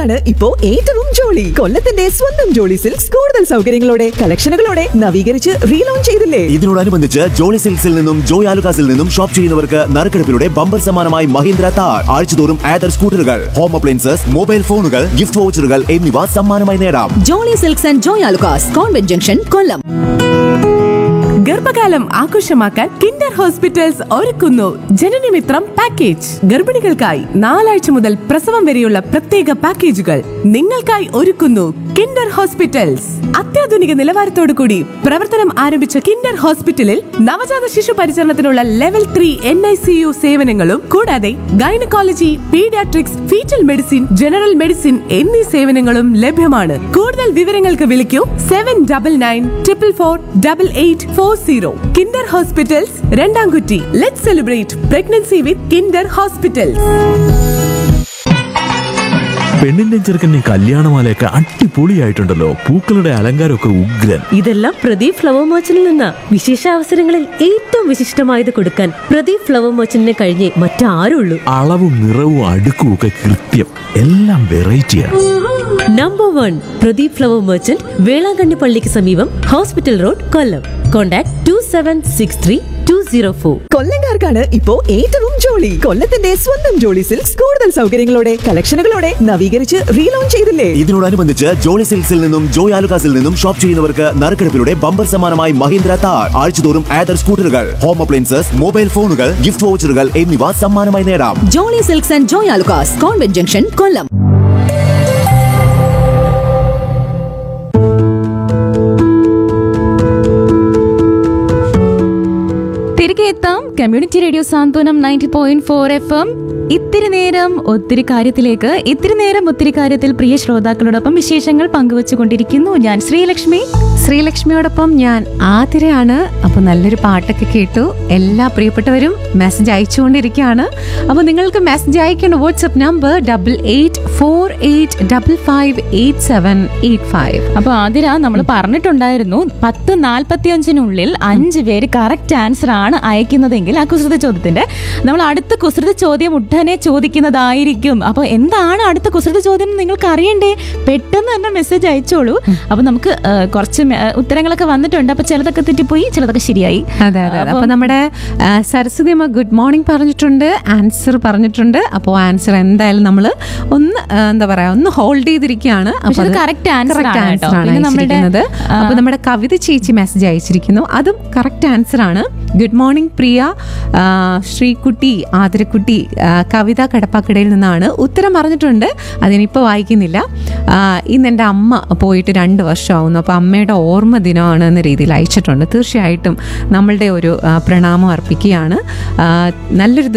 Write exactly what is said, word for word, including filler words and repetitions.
കൊല്ലംകാർക്കാണ് ഇപ്പോ ഏറ്റവും ജോളി. കൊല്ലത്തിന്റെ സ്വന്തം ജോളി സിൽക്സ് കൂടുതൽ സൗകര്യങ്ങളോടെ കളക്ഷനുകളോടെ നവീകരിച്ച് റീലോഞ്ച് ചെയ്തില്ലേ? ഇതിനോടനുബന്ധിച്ച് ജോളി സിൽക്സിൽ നിന്നും ജോയ് ആലുകാസിൽ നിന്നും ഷോപ്പ് ചെയ്യുന്നവർക്ക് നറുക്കെടുപ്പിലൂടെ ബമ്പർ സമ്മാനമായി മഹീന്ദ്ര താർ, ആഴ്ചതോറും ആദർ സ്കൂട്ടറുകൾ, ഹോം അപ്ലയൻസസ്, മൊബൈൽ ഫോണുകൾ, ഗിഫ്റ്റ് വൗച്ചറുകൾ എന്നിവ സമ്മാനമായി നേടാം. Jolly silks and Joy Alukkas, convent junction, കൊല്ലം. ഗർഭകാലം ആഘോഷമാക്കാൻ കിൻഡർ ഹോസ്പിറ്റൽസ് ഒരുക്കുന്നു ജനനമിത്രം പാക്കേജ്. ഗർഭിണികൾക്കായി നാലാഴ്ച മുതൽ പ്രസവം വരെയുള്ള പ്രത്യേക പാക്കേജുകൾ നിങ്ങൾക്കായി ഒരുക്കുന്നു കിൻഡർ ഹോസ്പിറ്റൽസ്. അത്യാധുനിക നിലവാരത്തോടു കൂടി പ്രവർത്തനം ആരംഭിച്ച കിൻഡർ ഹോസ്പിറ്റലിൽ നവജാത ശിശു പരിചരണത്തിനുള്ള level three N I C U സേവനങ്ങളും കൂടാതെ gynaecology, paediatrics, fetal medicine, general medicine എന്നീ സേവനങ്ങളും ലഭ്യമാണ്. കൂടുതൽ വിവരങ്ങൾക്ക് വിളിക്കൂ seven double nine triple four double eight four zero. Kinder hospitals, രണ്ടാംകുറ്റി. Let's celebrate pregnancy with Kinder hospitals. പെണ്ണിന്റെ ചെറുക്കന്റെ കല്യാണമാലയൊക്കെ അടിപൊളിയായിട്ടുണ്ടല്ലോ. പൂക്കളുടെ അലങ്കാരമൊക്കെ ഉഗ്രൻ. ഇതെല്ലാം പ്രദീപ് ഫ്ലവർ മർച്ചന്റിൽ നിന്നാ. വിശേഷ അവസരങ്ങളിൽ ഏറ്റവും വിശിഷ്ടമായത് കൊടുക്കാൻ പ്രദീപ് ഫ്ലവർ മർച്ചന്റിനെ കഴിഞ്ഞേ മറ്റാരുള്ളൂ. അളവും നിറവും അടുക്കും ഒക്കെ കൃത്യം. എല്ലാം വെറൈറ്റിയാണ്. Number one Pradeep flower merchant, Velankanni പള്ളിക്ക് സമീപം, hospital road, Kollam. Contact to seven six three to zero four. കൊല്ലംകാർക്കാണ് ഇപ്പോ ഏറ്റവും ജോളി. കൊല്ലത്തിന്റെ സ്വന്തം ജോളി സിൽക്സ് കൂടുതൽ സൗകര്യങ്ങളോടെ കളക്ഷനുകളോടെ നവീകരിച്ച് റീലോഞ്ച് ചെയ്തില്ലേ? ഇതിനോടനുബന്ധിച്ച് ജോളി സിൽക്സിൽ നിന്നും ജോയ് ആലുകാസിൽ നിന്നും ഷോപ്പ് ചെയ്യുന്നവർക്ക് നറുക്കെടുപ്പിലൂടെ ബമ്പർ സമ്മാനമായി മഹീന്ദ്ര താർ, ആഴ്ചതോറും ആദർ സ്കൂട്ടറുകൾ, ഹോം അപ്ലയൻസസ്, മൊബൈൽ ഫോണുകൾ, ഗിഫ്റ്റ് വൗച്ചറുകൾ എന്നിവ സമ്മാനമായി നേടാം. Jolly silks and Joy Alukkas, convent junction, കൊല്ലം. തിരികെ എത്താം കമ്മ്യൂണിറ്റി റേഡിയോ സാന്ത്വനം ninety point four F M. ഇത്തിരി നേരം ഒത്തിരി കാര്യത്തിലേക്ക്, ഇത്തിരി നേരം ഒത്തിരി കാര്യത്തിൽ പ്രിയ ശ്രോതാക്കളോടൊപ്പം വിശേഷങ്ങൾ പങ്കുവച്ചുകൊണ്ടിരിക്കുന്നു ഞാൻ ശ്രീലക്ഷ്മി. ശ്രീലക്ഷ്മിയോടൊപ്പം ഞാൻ ആതിരയാണ്. അപ്പോൾ നല്ലൊരു പാട്ടൊക്കെ കേട്ടു. എല്ലാ പ്രിയപ്പെട്ടവരും മെസ്സേജ് അയച്ചുകൊണ്ടിരിക്കുകയാണ്. അപ്പോൾ നിങ്ങൾക്ക് മെസ്സേജ് അയക്കേണ്ട WhatsApp number double eight four eight double five eight seven eight five. അപ്പോൾ ആതിര, നമ്മൾ പറഞ്ഞിട്ടുണ്ടായിരുന്നു പത്ത് നാൽപ്പത്തി അഞ്ചിനുള്ളിൽ അഞ്ച് പേര് കറക്റ്റ് ആൻസർ ആണ് അയക്കുന്നതെങ്കിൽ ആ കുസൃത ചോദ്യത്തിന്റെ നമ്മൾ അടുത്ത കുസൃത ചോദ്യം ഉടനെ ചോദിക്കുന്നതായിരിക്കും. അപ്പോൾ എന്താണ് അടുത്ത കുസൃത ചോദ്യം നിങ്ങൾക്ക് അറിയണ്ടേ? പെട്ടെന്ന് തന്നെ മെസ്സേജ് അയച്ചോളൂ. അപ്പോൾ നമുക്ക് കുറച്ച് ഉത്തരങ്ങളൊക്കെ വന്നിട്ടുണ്ട്. അപ്പൊ ചിലതൊക്കെ തെറ്റിപ്പോയി, ചിലതൊക്കെ ശരിയായി. അതെ അതെ. അപ്പൊ നമ്മുടെ സരസ്വതി അമ്മ ഗുഡ് മോർണിംഗ് പറഞ്ഞിട്ടുണ്ട്, ആൻസർ പറഞ്ഞിട്ടുണ്ട്. അപ്പോൾ ആൻസർ എന്തായാലും നമ്മൾ ഒന്ന് എന്താ പറയാ ഒന്ന് ഹോൾഡ് ചെയ്തിരിക്കുകയാണ്. അപ്പൊ കറക്റ്റ് ആൻസർ ആണ്. അപ്പൊ നമ്മുടെ കവിത ചേച്ചി മെസ്സേജ് അയച്ചിരിക്കുന്നു, അതും കറക്റ്റ് ആൻസർ ആണ്. ഗുഡ് മോർണിംഗ് പ്രിയ, ശ്രീകുട്ടി, ആതിരക്കുട്ടി, കവിത കടപ്പാക്കടയിൽ നിന്നാണ് ഉത്തരം പറഞ്ഞിട്ടുണ്ട്. അതിനിപ്പോൾ വായിക്കുന്നില്ല. ഇന്ന് എൻ്റെ അമ്മ പോയിട്ട് രണ്ട് വർഷമാവുന്നു. അപ്പോൾ അമ്മയുടെ ഓർമ്മ ദിനമാണ് എന്ന രീതിയിൽ അയച്ചിട്ടുണ്ട്. തീർച്ചയായിട്ടും നമ്മളുടെ ഒരു പ്രണാമം അർപ്പിക്കുകയാണ്. നല്ലൊരു